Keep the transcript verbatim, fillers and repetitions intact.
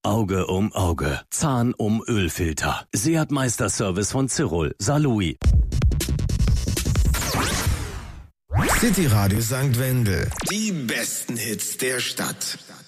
Auge um Auge. Zahn um Ölfilter. Seat Meisterservice von Cyrol. Salui. City Radio Sankt Wendel. Die besten Hits der Stadt.